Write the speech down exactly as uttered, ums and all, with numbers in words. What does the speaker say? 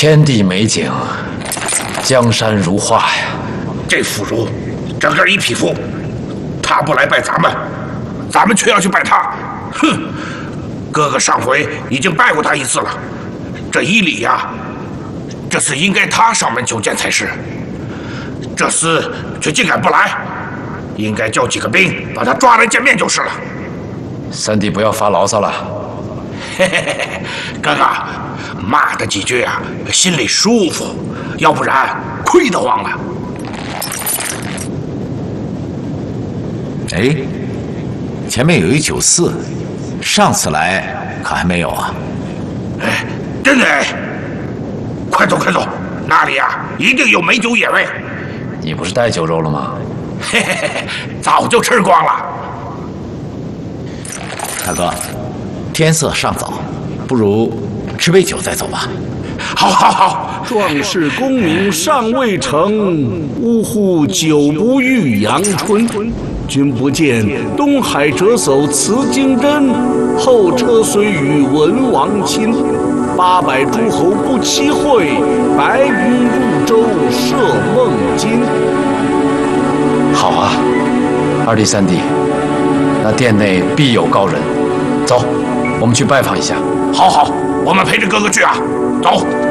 天地美景，江山如画呀。 这腐儒，整个一匹夫，他不来拜咱们，咱们却要去拜他。哼！哥哥上回已经拜过他一次了，这依礼呀，这次应该他上门求见才是。这厮却竟敢不来，应该叫几个兵把他抓来见面就是了。 三弟不要发牢骚了。 嘿嘿嘿，哥哥，骂他几句啊，心里舒服，要不然亏得慌了。 哎，前面有一酒肆，上次来可还没有啊？ 哎，真的哎！快走快走，那里呀一定有美酒野味。 你不是带酒肉了吗？ 嘿嘿嘿，早就吃光了。 大哥，天色尚早，不如吃杯酒再走吧。 好，好，好。 壮士功名尚未成，呜呼，久不遇阳春。君不见东海折叟辞京真，后车虽与文王亲。八百诸侯不期会，白云入舟射梦金。 好啊，二弟三弟，那殿内必有高人。走，我们去拜访一下。 好好，我们陪着哥哥去啊，走。